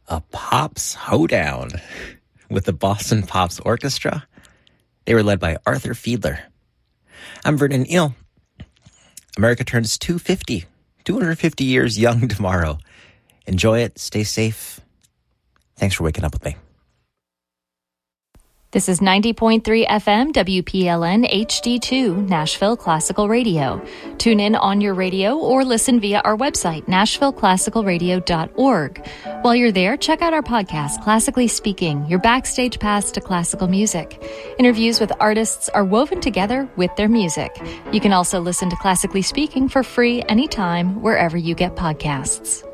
a Pops Hoedown with the Boston Pops Orchestra. They were led by Arthur Fiedler. I'm Vernon Eel. America turns 250 years young tomorrow. Enjoy it. Stay safe. Thanks for waking up with me. This is 90.3 FM WPLN HD2 Nashville Classical Radio. Tune in on your radio or listen via our website, nashvilleclassicalradio.org. While you're there, check out our podcast, Classically Speaking, your backstage pass to classical music. Interviews with artists are woven together with their music. You can also listen to Classically Speaking for free anytime, wherever you get podcasts.